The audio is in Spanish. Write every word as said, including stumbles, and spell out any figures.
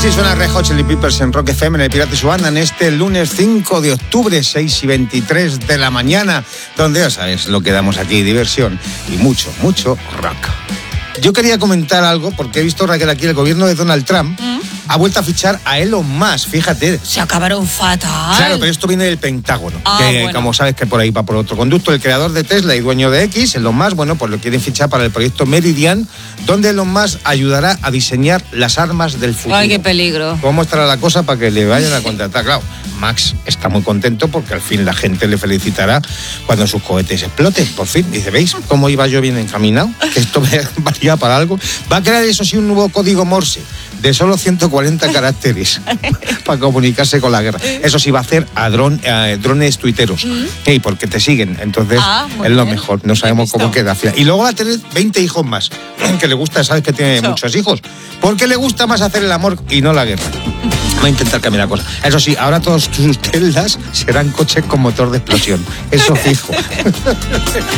Así suena Red Hot Chili Peppers en Rock F M, en el Pirata y su banda, en este lunes cinco de octubre, seis y veintitrés de la mañana, donde ya sabes lo que damos aquí, diversión y mucho, mucho rock. Yo quería comentar algo, porque he visto, Raquel, aquí el gobierno de Donald Trump ¿Mm? ha vuelto a fichar a Elon Musk, fíjate. Se acabaron fatal. Claro, pero esto viene del Pentágono, ah, que bueno. como sabes que por ahí va por otro conducto. El creador de Tesla y dueño de X, Elon Musk, bueno, pues lo quieren fichar para el proyecto Meridian, donde Elon Musk ayudará a diseñar las armas del futuro. Ay, qué peligro. ¿Cómo estará la cosa para que le vayan a contratar? Claro, Max está muy contento porque al fin la gente le felicitará cuando sus cohetes exploten, por fin. Dice, ¿veis cómo iba yo bien encaminado? Que esto me valía para algo. Va a crear, eso sí, un nuevo código Morse de solo ciento cuarenta caracteres para comunicarse con la guerra. Eso sí, va a hacer a, dron, a drones tuiteros. ¿Mm? Hey, porque te siguen, entonces ah, es lo bien. Mejor. No sabemos cómo queda. Y luego va a tener veinte hijos más, que le gusta, sabes que tiene so. muchos hijos, porque le gusta más hacer el amor y no la guerra. Va a intentar cambiar la cosa. Eso sí, ahora todos sus Teslas serán coches con motor de explosión. Eso fijo.